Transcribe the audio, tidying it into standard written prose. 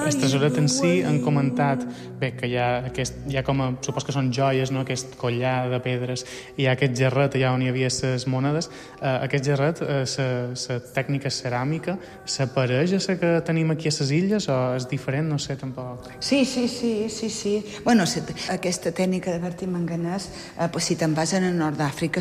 El tesoret en si han comentat que hi ha com a, supos que són joies, no? Aquest collar de pedres, hi ha aquest gerret allà on hi havia les monedes. Aquest gerret, la tècnica ceràmica, s'apareix a la que tenim aquí a les illes o és diferent? No sé, tampoc. Sí. Bueno, aquesta tècnica de Bertí Manganès, si te'n vas a Nord d'Àfrica,